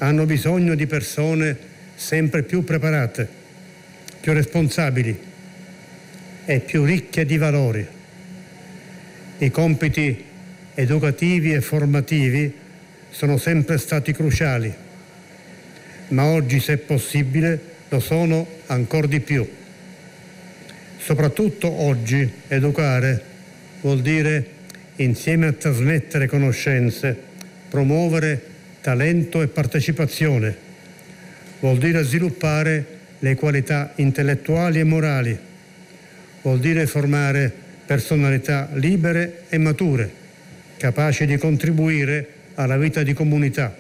hanno bisogno di persone sempre più preparate, più responsabili e più ricche di valori. I compiti educativi e formativi sono sempre stati cruciali, ma oggi, se possibile, lo sono ancor di più. Soprattutto oggi educare vuol dire, insieme a trasmettere conoscenze, promuovere talento e partecipazione. Vuol dire sviluppare le qualità intellettuali e morali. Vuol dire formare personalità libere e mature, capaci di contribuire alla vita di comunità.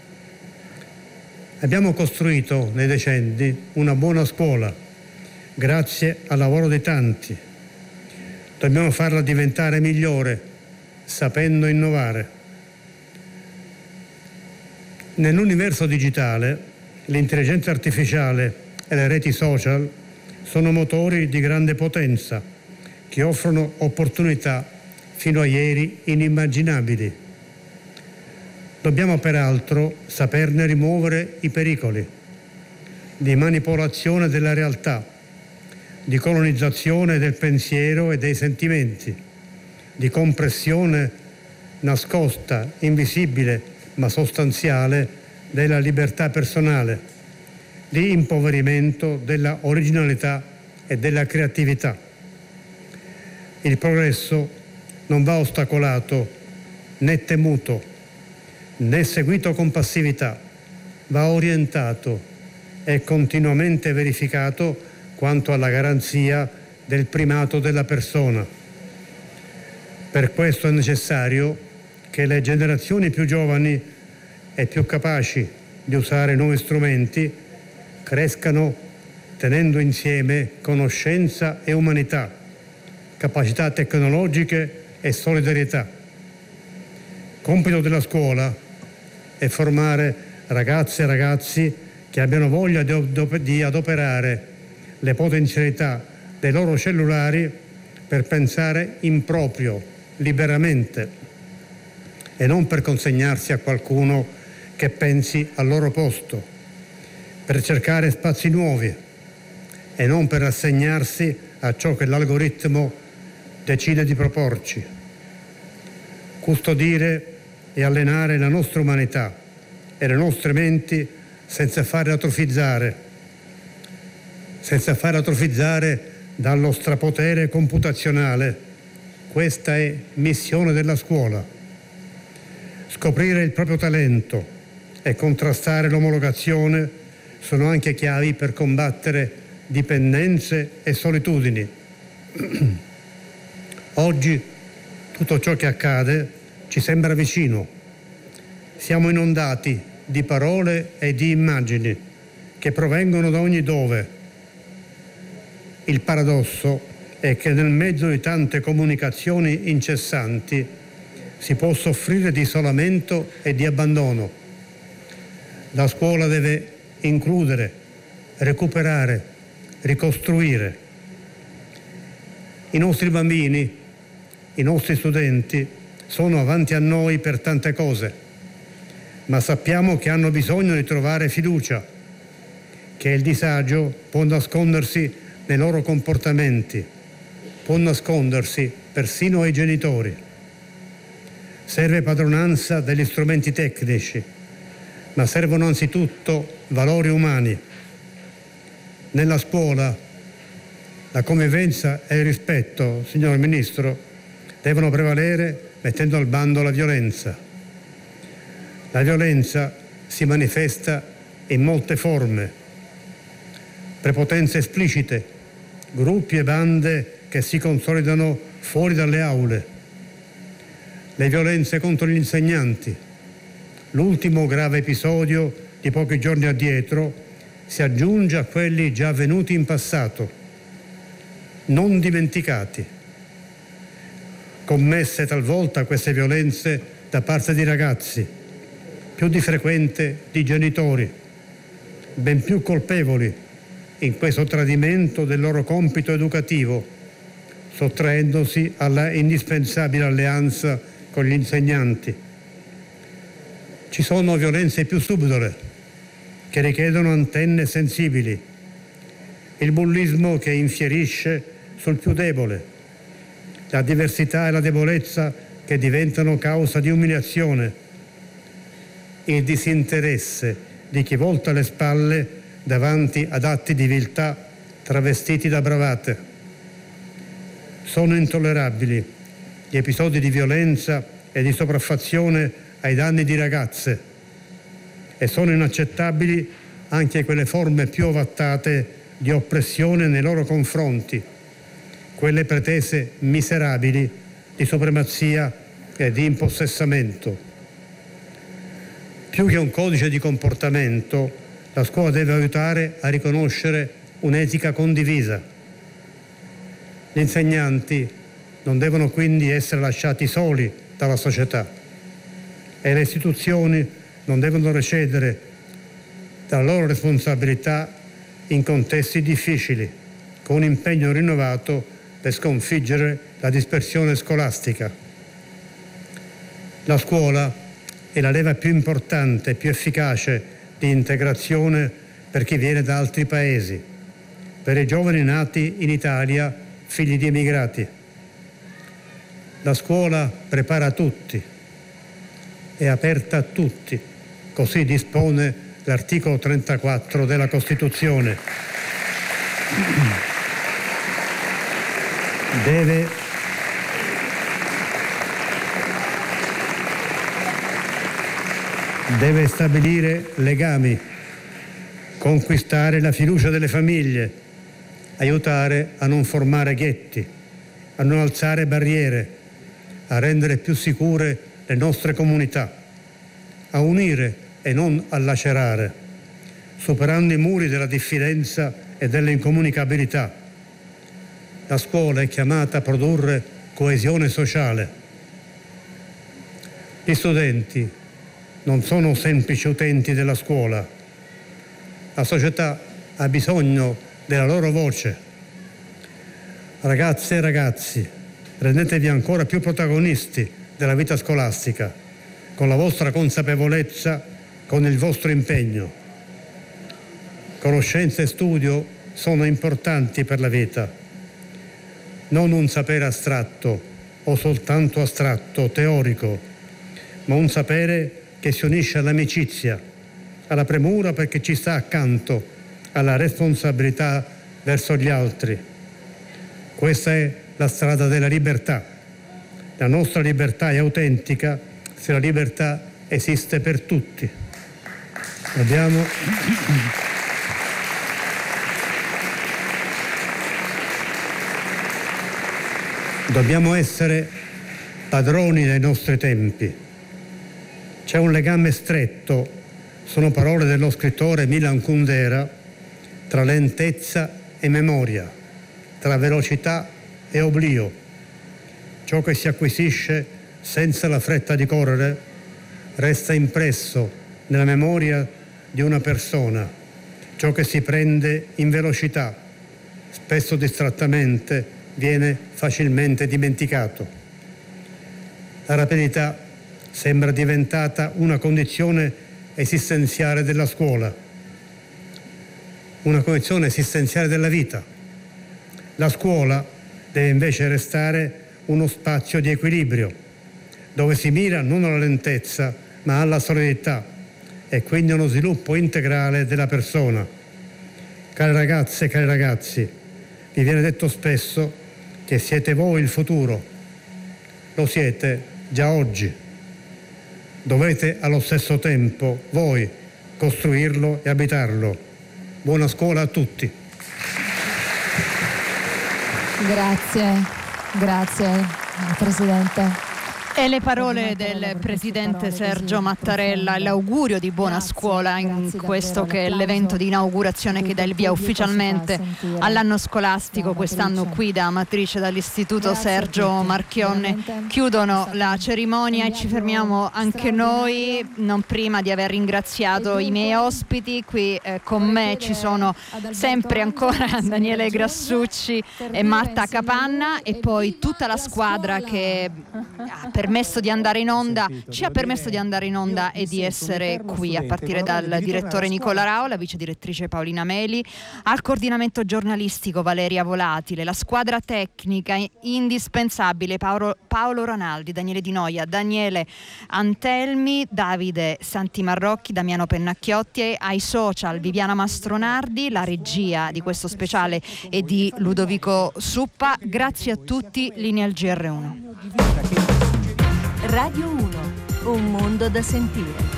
Abbiamo costruito nei decenni una buona scuola, grazie al lavoro di tanti. Dobbiamo farla diventare migliore, sapendo innovare. Nell'universo digitale, l'intelligenza artificiale e le reti social sono motori di grande potenza che offrono opportunità fino a ieri inimmaginabili. Dobbiamo peraltro saperne rimuovere i pericoli di manipolazione della realtà, di colonizzazione del pensiero e dei sentimenti, di compressione nascosta, invisibile ma sostanziale della libertà personale, di impoverimento della originalità e della creatività. Il progresso non va ostacolato né temuto né seguito con passività, va orientato e continuamente verificato quanto alla garanzia del primato della persona. Per questo è necessario che le generazioni più giovani e più capaci di usare nuovi strumenti crescano tenendo insieme conoscenza e umanità, capacità tecnologiche e solidarietà. Compito della scuola è formare ragazze e ragazzi che abbiano voglia di adoperare le potenzialità dei loro cellulari per pensare in proprio, liberamente, e non per consegnarsi a qualcuno che pensi al loro posto, per cercare spazi nuovi e non per rassegnarsi a ciò che l'algoritmo decide di proporci. Custodire e allenare la nostra umanità e le nostre menti senza farle atrofizzare dallo strapotere computazionale. Questa è missione della scuola. Scoprire il proprio talento e contrastare l'omologazione sono anche chiavi per combattere dipendenze e solitudini. Oggi tutto ciò che accade ci sembra vicino. Siamo inondati di parole e di immagini che provengono da ogni dove. Il paradosso è che nel mezzo di tante comunicazioni incessanti si può soffrire di isolamento e di abbandono. La scuola deve includere, recuperare, ricostruire. I nostri bambini, i nostri studenti sono avanti a noi per tante cose, ma sappiamo che hanno bisogno di trovare fiducia, che il disagio può nascondersi nei loro comportamenti, può nascondersi persino ai genitori. Serve padronanza degli strumenti tecnici, ma servono anzitutto valori umani. Nella scuola la convivenza e il rispetto, signor Ministro, devono prevalere mettendo al bando la violenza. La violenza si manifesta in molte forme: prepotenze esplicite, gruppi e bande che si consolidano fuori dalle aule, le violenze contro gli insegnanti. L'ultimo grave episodio di pochi giorni addietro si aggiunge a quelli già avvenuti in passato, non dimenticati. Commesse talvolta queste violenze da parte di ragazzi, più di frequente di genitori, ben più colpevoli in questo tradimento del loro compito educativo, sottraendosi alla indispensabile alleanza con gli insegnanti. Ci sono violenze più subdole, che richiedono antenne sensibili, il bullismo che infierisce sul più debole, la diversità e la debolezza che diventano causa di umiliazione, il disinteresse di chi volta le spalle davanti ad atti di viltà travestiti da bravate. Sono intollerabili gli episodi di violenza e di sopraffazione ai danni di ragazze e sono inaccettabili anche quelle forme più ovattate di oppressione nei loro confronti, quelle pretese miserabili di supremazia e di impossessamento. Più che un codice di comportamento, la scuola deve aiutare a riconoscere un'etica condivisa. Gli insegnanti non devono quindi essere lasciati soli dalla società e le istituzioni non devono recedere dalla loro responsabilità in contesti difficili, con un impegno rinnovato per sconfiggere la dispersione scolastica. La scuola è la leva più importante e più efficace di integrazione per chi viene da altri paesi, per i giovani nati in Italia, figli di emigrati. La scuola prepara tutti, è aperta a tutti, così dispone l'articolo 34 della Costituzione. Deve stabilire legami, conquistare la fiducia delle famiglie, aiutare a non formare ghetti, a non alzare barriere, a rendere più sicure le nostre comunità, a unire e non a lacerare, superando i muri della diffidenza e dell'incomunicabilità. La scuola è chiamata a produrre coesione sociale. Gli studenti non sono semplici utenti della scuola. La società ha bisogno della loro voce. Ragazze e ragazzi, rendetevi ancora più protagonisti della vita scolastica, con la vostra consapevolezza, con il vostro impegno. Conoscenza e studio sono importanti per la vita. Non un sapere astratto o soltanto astratto, teorico, ma un sapere che si unisce all'amicizia, alla premura perché ci sta accanto, alla responsabilità verso gli altri. Questa è la strada della libertà. La nostra libertà è autentica se la libertà esiste per tutti. Dobbiamo essere padroni dei nostri tempi. C'è un legame stretto, sono parole dello scrittore Milan Kundera, tra lentezza e memoria, tra velocità e oblio. Ciò che si acquisisce senza la fretta di correre resta impresso nella memoria di una persona. Ciò che si prende in velocità, spesso distrattamente, viene facilmente dimenticato. La rapidità sembra diventata una condizione esistenziale della scuola, una condizione esistenziale della vita. La scuola deve invece restare uno spazio di equilibrio, dove si mira non alla lentezza, ma alla solidità e quindi uno sviluppo integrale della persona. Care ragazze e cari ragazzi, vi viene detto spesso che siete voi il futuro. Lo siete già oggi. Dovete allo stesso tempo voi costruirlo e abitarlo. Buona scuola a tutti. Grazie Presidente. E le parole del Presidente Sergio Mattarella e l'augurio di buona scuola in questo che è l'evento di inaugurazione che dà il via ufficialmente all'anno scolastico quest'anno qui da Amatrice, dall'Istituto Sergio Marchionne. Chiudono la cerimonia e ci fermiamo anche noi, non prima di aver ringraziato i miei ospiti. Qui con me ci sono sempre ancora Daniele Grassucci e Marta Capanna e poi tutta la squadra che per permesso di andare in onda, ci ha permesso di andare in onda e di essere qui, a partire dal direttore Nicola Rao, la vice direttrice Paolina Meli, al coordinamento giornalistico Valeria Volatile, la squadra tecnica indispensabile Paolo Ronaldi, Daniele Di Noia, Daniele Antelmi, Davide Santimarrocchi, Damiano Pennacchiotti, ai social Viviana Mastronardi, la regia di questo speciale è di Ludovico Suppa. Grazie a tutti, linea al GR1. Radio 1, un mondo da sentire.